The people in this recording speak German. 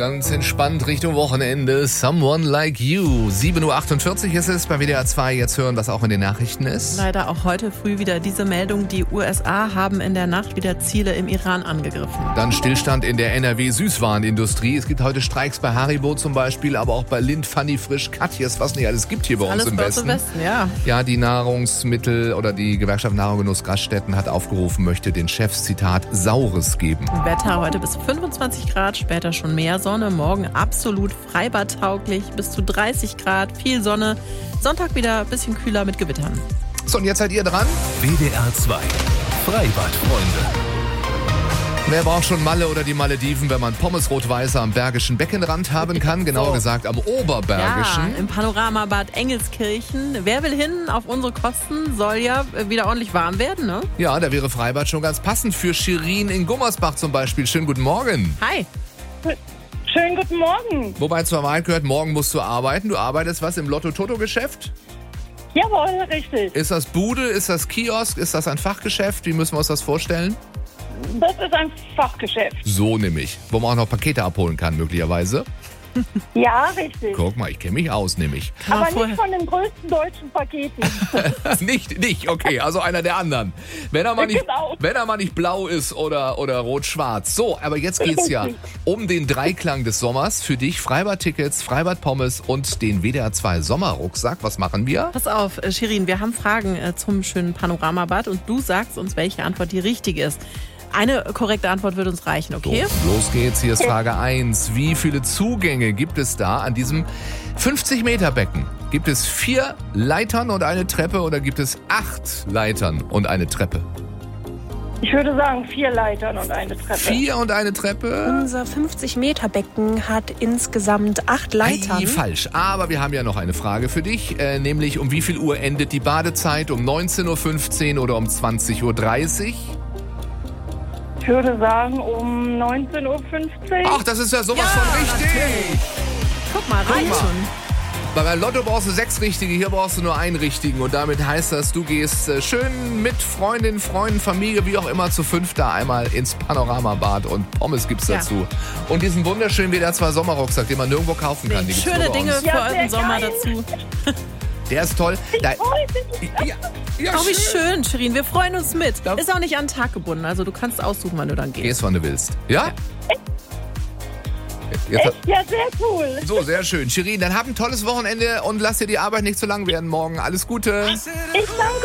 ganz entspannt Richtung Wochenende. Someone Like You. 7.48 Uhr ist es bei WDR 2. Jetzt hören, was auch in den Nachrichten ist. Leider auch heute früh wieder diese Meldung. Die USA haben in der Nacht wieder Ziele im Iran angegriffen. Dann Stillstand in der NRW-Süßwarenindustrie. Es gibt heute Streiks bei Haribo zum Beispiel, aber auch bei Lind, Fanny Frisch, Katjes, was nicht alles gibt hier bei uns Alles im bei uns Westen. im Westen, ja. Ja, die Nahrungsmittel- oder die Gewerkschaft Nahrung und Genuss Gaststätten hat aufgerufen, möchte den Chefs, Zitat, Saures geben. Wetter heute bis 25 Grad, später schon mehr Sonne. Morgen absolut freibadtauglich, bis zu 30 Grad, viel Sonne. Sonntag wieder ein bisschen kühler mit Gewittern. So, und jetzt seid ihr dran. WDR 2 Freibadfreunde. Wer braucht schon Malle oder die Malediven, wenn man Pommes Rot-Weiße am Bergischen Beckenrand haben kann? Genauer gesagt am Oberbergischen. Ja, im Panoramabad Engelskirchen. Wer will hin auf unsere Kosten? Soll ja wieder ordentlich warm werden, ne? Ja, da wäre Freibad schon ganz passend für Shirin in Gummersbach zum Beispiel. Schönen guten Morgen. Hi. Schönen guten Morgen. Wobei zur Wahrheit gehört, morgen musst du arbeiten. Du arbeitest was im Lotto-Toto-Geschäft? Jawohl, richtig. Ist das Bude? Ist das Kiosk? Ist das ein Fachgeschäft? Wie müssen wir uns das vorstellen? Das ist ein Fachgeschäft. So nämlich. Wo man auch noch Pakete abholen kann, möglicherweise. Ja, richtig. Guck mal, ich kenne mich aus, nämlich. Aber nicht von den größten deutschen Paketen. Nicht, okay, also einer der anderen. Wenn er mal nicht, Genau. wenn er mal nicht blau ist oder rot-schwarz. So, aber jetzt geht's ja um den Dreiklang des Sommers. Für dich Freibad-Tickets, Freibad-Pommes und den WDR 2 Sommerrucksack. Was machen wir? Pass auf, Shirin, wir haben Fragen zum schönen Panoramabad und du sagst uns, welche Antwort die richtige ist. Eine korrekte Antwort würde uns reichen, okay? So, los geht's. Hier ist Frage 1. Wie viele Zugänge gibt es da an diesem 50-Meter-Becken? Gibt es 4 Leitern und eine Treppe oder gibt es 8 Leitern und eine Treppe? Ich würde sagen 4 Leitern und eine Treppe. 4 und eine Treppe? Unser 50-Meter-Becken hat insgesamt 8 Leitern. Ei, falsch. Aber wir haben ja noch eine Frage für dich. Nämlich, um wie viel Uhr endet die Badezeit? Um 19.15 Uhr oder um 20.30 Uhr? Ich würde sagen um 19.15 Uhr. Ach, das ist ja sowas von richtig. Guck mal, reicht mal. schon. Bei Lotto brauchst du 6 Richtige, hier brauchst du nur einen Richtigen. Und damit heißt das, du gehst schön mit Freundinnen, Freunden, Familie, wie auch immer, zu 5 da einmal ins Panoramabad und Pommes gibt's dazu. Und diesen wunderschönen WDR 2 Sommerrucksack, den man nirgendwo kaufen kann. Die gibt's Schöne nur bei Dinge uns. für Ja, euren sehr Sommer geil. dazu. Der ist toll. Da, ja, Oh, wie schön, Shirin. Wir freuen uns mit. Ja. Ist auch nicht an den Tag gebunden. Also du kannst aussuchen, wann du dann gehst. Gehst, wann du willst. Ja? Jetzt, Echt? Ja, sehr cool. so, sehr schön. Shirin, dann hab ein tolles Wochenende und lass dir die Arbeit nicht zu lang werden morgen. Alles Gute. Ich danke